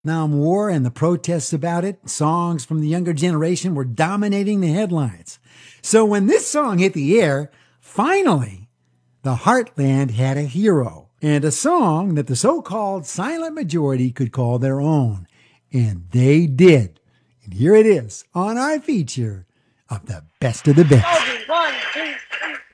Vietnam War and the protests about it, songs from the younger generation were dominating the headlines. So when this song hit the air, finally, the Heartland had a hero and a song that the so-called silent majority could call their own. And they did. And here it is on our feature of the best of the best. 1, 2,